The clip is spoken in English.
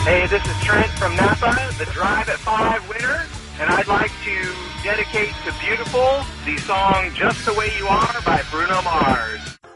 Hey, this is Trent from Napa, the Drive at 5 winner, and I'd like to dedicate to Beautiful the song Just the Way You Are by Bruno Mars.